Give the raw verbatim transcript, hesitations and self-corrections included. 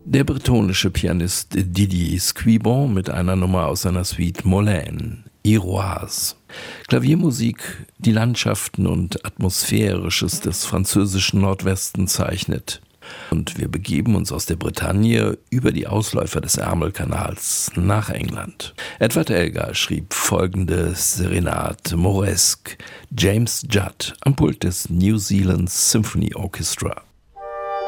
Der bretonische Pianist Didier Squibon mit einer Nummer aus seiner Suite Molène, Iroise. Klaviermusik, die Landschaften und Atmosphärisches des französischen Nordwestens zeichnet. Und wir begeben uns aus der Bretagne über die Ausläufer des Ärmelkanals nach England. Edward Elgar schrieb folgende Serenade Mauresque, James Judd am Pult des New Zealand Symphony Orchestra.